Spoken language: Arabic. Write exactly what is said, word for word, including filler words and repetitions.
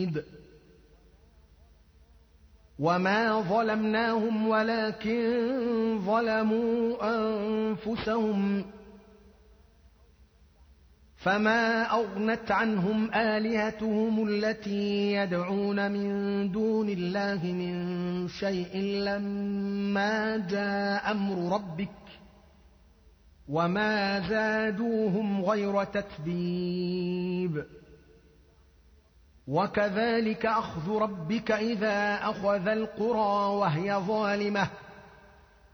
وما ظلمناهم ولكن ظلموا أنفسهم فما أغنت عنهم آلهتهم التي يدعون من دون الله من شيء لما جاء أمر ربك وما زادوهم غير تتبيب وكذلك أخذ ربك إذا أخذ القرى وهي ظالمة